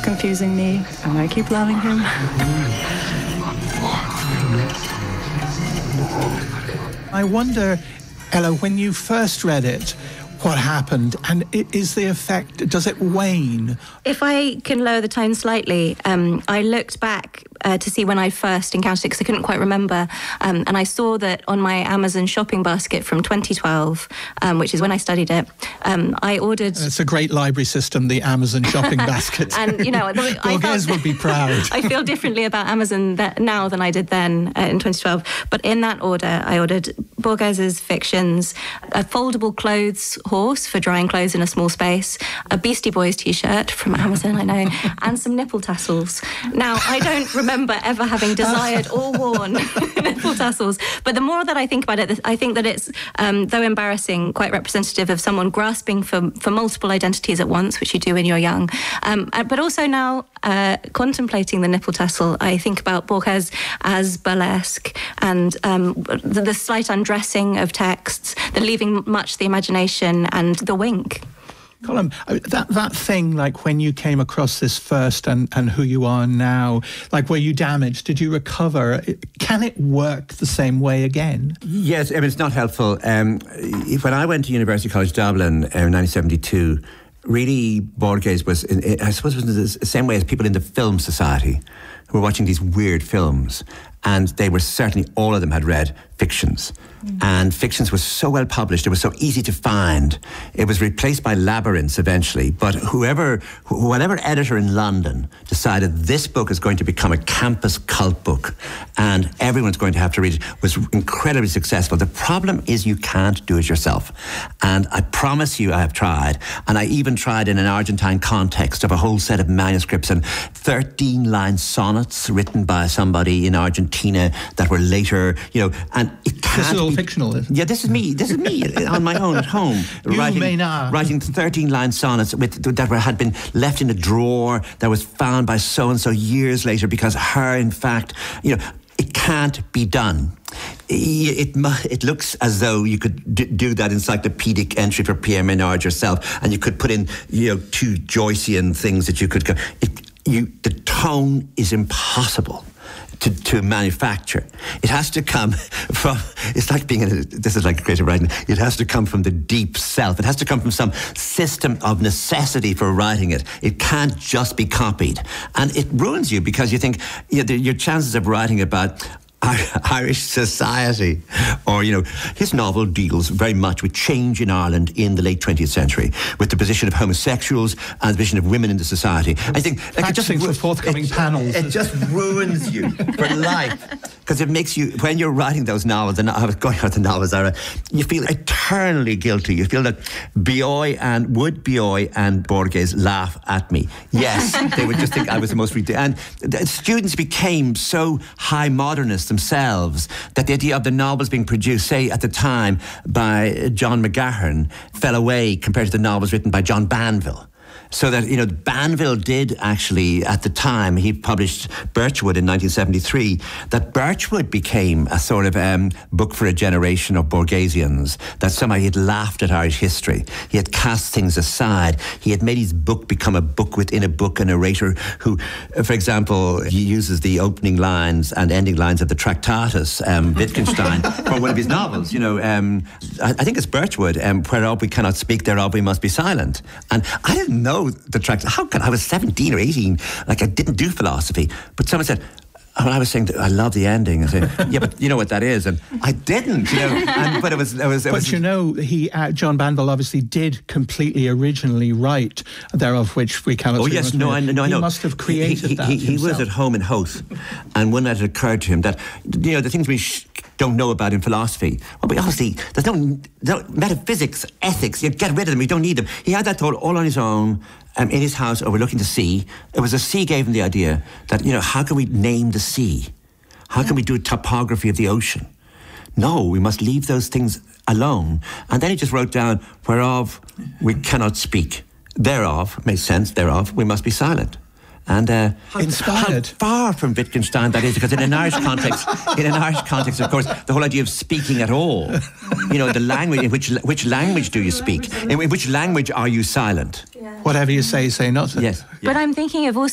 confusing me, and I keep loving him. I wonder, Ella, when you first read it, what happened, and is the effect, does it wane? If I can lower the tone slightly, I looked back to see when I first encountered it, because I couldn't quite remember, and I saw that on my Amazon shopping basket from 2012, which is when I studied it, I ordered... It's a great library system, the Amazon shopping basket. And, you know... Borges would be proud. I feel differently about Amazon now than I did then in 2012, but in that order, I ordered Borges's fictions, a foldable clothes horse for drying clothes in a small space, a Beastie Boys t-shirt from Amazon, I know, and some nipple tassels. Now, I don't remember ever having desired or worn nipple tassels, but the more that I think about it, I think that it's, though embarrassing, quite representative of someone grasping for multiple identities at once, which you do when you're young. But also now, contemplating the nipple tassel, I think about Borges as burlesque, and the slight undressing of texts, the leaving much to the imagination, and the wink. Colm, that thing, like when you came across this first and who you are now, like were you damaged? Did you recover? Can it work the same way again? Yes, I mean, it's not helpful. When I went to University College Dublin in 1972, really Borges was, I suppose, it was the same way as people in the film society who were watching these weird films. And they were certainly, all of them had read fictions. And fictions were so well published, it was so easy to find. It was replaced by labyrinths eventually. But whatever editor in London decided this book is going to become a campus cult book and everyone's going to have to read it, was incredibly successful. The problem is you can't do it yourself. And I promise you I have tried. And I even tried in an Argentine context of a whole set of manuscripts and 13-line sonnets written by somebody in Argentina that were later, and it can't This is all fictional, isn't it? Yeah, this is me on my own at home. writing 13-line sonnets that had been left in a drawer that was found by so-and-so years later because in fact, it can't be done. It looks as though you could do that encyclopedic entry for Pierre Menard yourself, and you could put in, two Joycean things that you could go. The tone is impossible to manufacture. It has to come from, it's like this is like creative writing, it has to come from the deep self. It has to come from some system of necessity for writing it. It can't just be copied. And it ruins you because you think your chances of writing about Irish society, or his novel deals very much with change in Ireland in the late 20th century, with the position of homosexuals and the position of women in the society. I think practicing for forthcoming panels. It just ruins you for life, because it makes you, when you're writing those novels, and I was going out the novels, you feel eternally guilty. You feel that Bioy and Borges laugh at me. Yes, they would just think I was the most ridiculous. And the students became so high modernist themselves that the idea of the novels being produced, say at the time by John McGahern, fell away compared to the novels written by John Banville. So that, Banville did actually, at the time, he published Birchwood in 1973, that Birchwood became a sort of book for a generation of Borgesians, that somehow he had laughed at Irish history. He had cast things aside. He had made his book become a book within a book, a narrator who, for example, he uses the opening lines and ending lines of the Tractatus, Wittgenstein, for one of his novels. I think it's Birchwood, whereof we cannot speak, thereof we must be silent. And I didn't know the tracks. How could I was 17 or 18, like I didn't do philosophy, but someone said, when I was saying I love the ending, I said, yeah, but you know what that is, and I didn't, but it was. John Banville obviously did completely originally write thereof which we cannot. Oh yes, no, I know. He must have created that. He was at home in Howth, and one night it occurred to him that the things we don't know about in philosophy. Well, but obviously there's no metaphysics, ethics. You get rid of them. You don't need them. He had that thought all on his own. In his house overlooking the sea. It was the sea gave him the idea that, how can we name the sea? How can we do a topography of the ocean? No, we must leave those things alone. And then he just wrote down, whereof we cannot speak. Thereof, makes sense, thereof, we must be silent. And inspired. How far from Wittgenstein that is, because in an Irish context, of course, the whole idea of speaking at all, the language, in which language do you speak? In which language are you silent? Whatever you say nothing. Yes. But I'm thinking of also